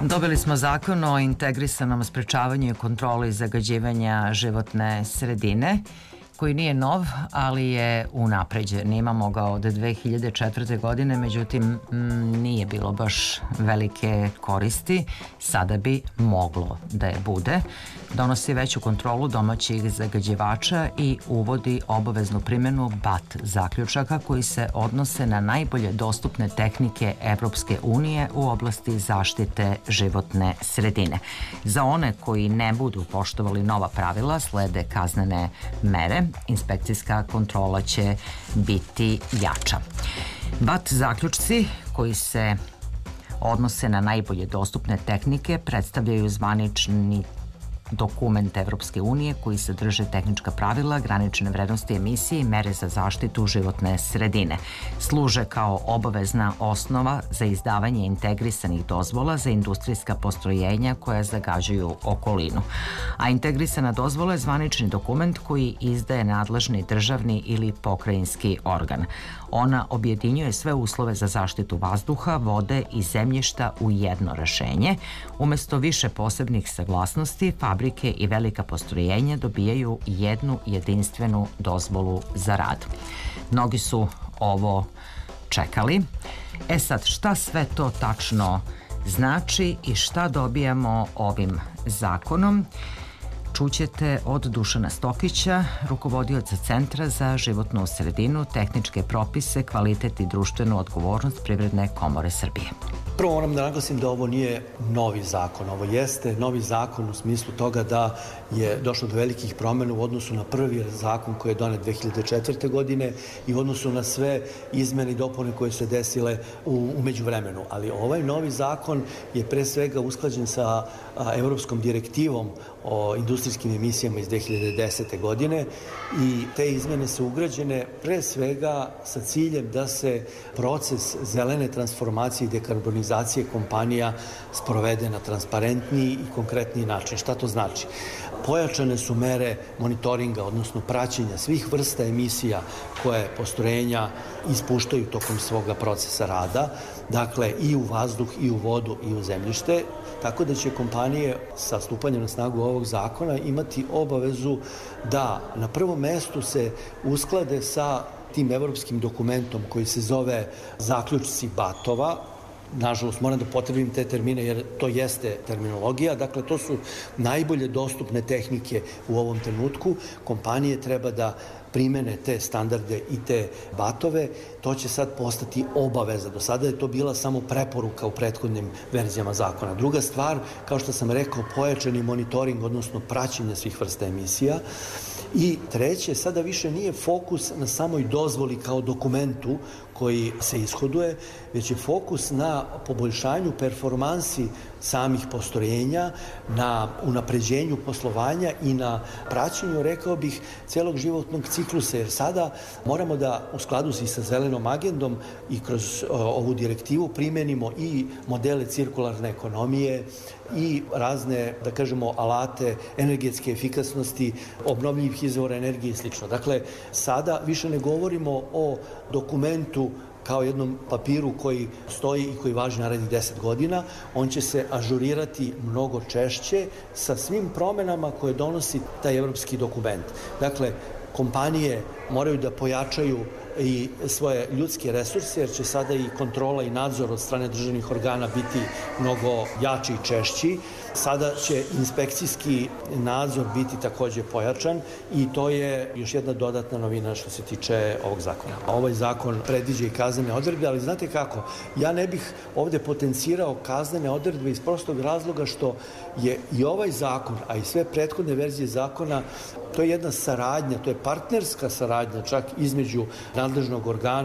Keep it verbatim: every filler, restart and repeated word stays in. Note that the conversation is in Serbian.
Dobili smo zakon o integrisanom sprečavanju i kontroli zagađivanja životne sredine, koji nije nov, ali je unapređen. Imamo ga od dve hiljade četvrte. godine, međutim nije bilo baš velike koristi. Sada bi moglo da je bude. Donosi veću kontrolu domaćih zagađivača i uvodi obaveznu primjenu B A T zaključaka koji se odnose na najbolje dostupne tehnike Evropske unije u oblasti zaštite životne sredine. Za one koji ne budu poštovali nova pravila, slede kaznene mere. Inspekcijska kontrola će biti jača. B A T zaključci koji se odnose na najbolje dostupne tehnike predstavljaju zvanični dokument Evropske unije koji sadrže tehnička pravila, granične vrednosti emisije i mere za zaštitu životne sredine. Služe kao obavezna osnova za izdavanje integrisanih dozvola za industrijska postrojenja koja zagađuju okolinu. A integrisana dozvola je zvanični dokument koji izdaje nadležni državni ili pokrajinski organ. Ona objedinjuje sve uslove za zaštitu vazduha, vode i zemljišta u jedno rešenje. Umesto više posebnih saglasnosti, fabrike i velika postrojenja dobijaju jednu jedinstvenu dozvolu za rad. Mnogi su ovo čekali. E sad, šta sve to tačno znači i šta dobijamo ovim zakonom? Čućete od Dušana Stokića, rukovodioca Centra za životnu sredinu, tehničke propise, kvalitet i društvenu odgovornost Privredne komore Srbije. Prvo moram da naglasim da ovo nije novi zakon. Ovo jeste novi zakon u smislu toga da je došlo do velikih promjena u odnosu na prvi zakon koji je donet dve hiljade četvrte. godine i u odnosu na sve izmene i dopune koje se desile u, u međuvremenu. Ali ovaj novi zakon je pre svega usklađen sa a, Evropskom direktivom o industrijskim emisijama iz dve hiljade desete. godine i te izmene su ugrađene pre svega sa ciljem da se proces zelene transformacije i dekarbonizacije kompanija sprovede na transparentniji i konkretniji način. Šta to znači? Pojačane su mere monitoringa, odnosno praćenja svih vrsta emisija koje postrojenja ispuštaju tokom svoga procesa rada, dakle i u vazduh, i u vodu, i u zemljište, tako da će kompanije sa stupanjem na snagu ovog zakona imati obavezu da na prvom mestu se usklade sa tim evropskim dokumentom koji se zove zaključci B A T-ova. Nažalost, moram da potrebim te termine jer to jeste terminologija. Dakle, to su najbolje dostupne tehnike u ovom trenutku. Kompanije treba da primene te standarde i te B A T-ove. To će sad postati obaveza. Do sada je to bila samo preporuka u prethodnim verzijama zakona. Druga stvar, kao što sam rekao, pojačani monitoring, odnosno praćenje svih vrsta emisija. I treće, sada više nije fokus na samoj dozvoli kao dokumentu koji se ishoduje, već je fokus na poboljšanju performansi samih postrojenja, na unapređenju poslovanja i na praćenju, rekao bih, celog životnog ciklusa, jer sada moramo da u skladu i sa zelenom agendom i kroz o, ovu direktivu primenimo i modele cirkularne ekonomije i razne, da kažemo, alate energetske efikasnosti, obnovljivih izvora energije i slično. Dakle, sada više ne govorimo o dokumentu kao jednom papiru koji stoji i koji važi narednih deset godina, on će se ažurirati mnogo češće sa svim promenama koje donosi taj evropski dokument. Dakle, kompanije moraju da pojačaju i svoje ljudske resurse, jer će sada i kontrola i nadzor od strane državnih organa biti mnogo jači i češći. Sada će inspekcijski nadzor biti takođe pojačan i to je još jedna dodatna novina što se tiče ovog zakona. Ovaj zakon predviđa i kaznene odredbe, ali znate kako, ja ne bih ovde potencirao kaznene odredbe iz prostog razloga što je i ovaj zakon, a i sve prethodne verzije zakona, to je jedna saradnja, to je partnerska saradnja čak između nadležnog organa